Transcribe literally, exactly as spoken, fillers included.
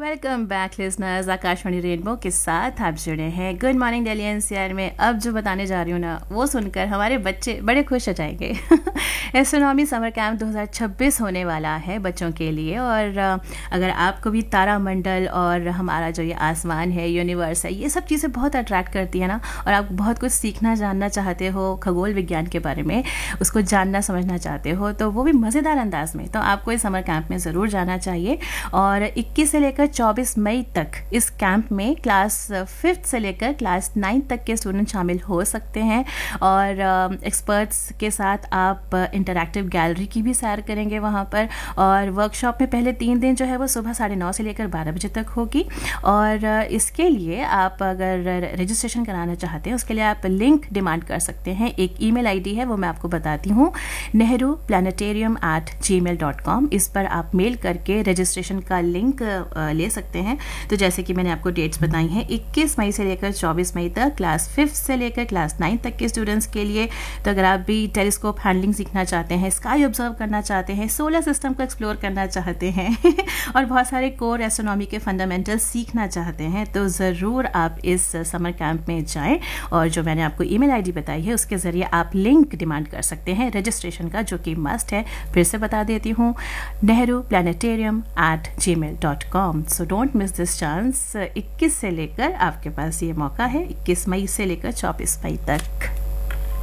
Welcome back listeners, Akashvani rainbow के साथ आप जुड़े हैं गुड मॉर्निंग दिल्ली एनसीआर में। अब जो बताने जा रही हूँ ना, वो सुनकर हमारे बच्चे बड़े खुश हो जाएंगे। एस्ट्रोनॉमी समर कैंप दो हज़ार छब्बीस होने वाला है बच्चों के लिए। और अगर आपको भी तारामंडल और हमारा जो ये आसमान है, यूनिवर्स है, ये सब चीज़ें बहुत अट्रैक्ट करती है ना, और आप बहुत कुछ सीखना जानना चाहते हो खगोल विज्ञान के बारे में, उसको जानना समझना चाहते हो, तो वो भी मज़ेदार अंदाज में, तो आपको इस समर कैंप में ज़रूर जाना चाहिए। और इक्कीस से लेकर चौबीस मई तक इस कैंप में क्लास फिफ्थ से लेकर क्लास नाइन्थ तक के स्टूडेंट शामिल हो सकते हैं। और एक्सपर्ट्स के साथ आप इंटरैक्टिव गैलरी की भी सैर करेंगे वहाँ पर। और वर्कशॉप में पहले तीन दिन जो है वो सुबह साढ़े नौ से लेकर बारह बजे तक होगी। और इसके लिए आप अगर रजिस्ट्रेशन कराना चाहते हैं, उसके लिए आप लिंक डिमांड कर सकते हैं। एक ईमेल आईडी है, वो मैं आपको बताती हूँ, नेहरू प्लानिटेरियम एट जी मेल डॉट कॉम। इस पर आप मेल करके रजिस्ट्रेशन का लिंक ले सकते हैं। तो जैसे कि मैंने आपको डेट्स बताई हैं, इक्कीस मई से लेकर चौबीस मई तक क्लास फिफ्थ से लेकर क्लास नाइन्थ तक के स्टूडेंट्स के लिए। तो अगर आप भी टेलीस्कोप हैंडलिंग सीखना चाहते हैं, स्काई ऑब्जर्व करना चाहते हैं, सोलर सिस्टम को एक्सप्लोर करना चाहते हैं और बहुत सारे कोर एस्ट्रोनॉमी के फंडामेंटल्स सीखना चाहते हैं, तो ज़रूर आप इस समर कैंप में जाएं। और जो मैंने आपको ईमेल आईडी बताई है, उसके ज़रिए आप लिंक डिमांड कर सकते हैं रजिस्ट्रेशन का, जो कि मस्ट है। फिर से बता देती हूँ, Nehru planetarium eight ji mail dot com. So don't miss this chance. इक्कीस से लेकर आपके पास ये मौका है, इक्कीस मई से लेकर चौबीस मई तक।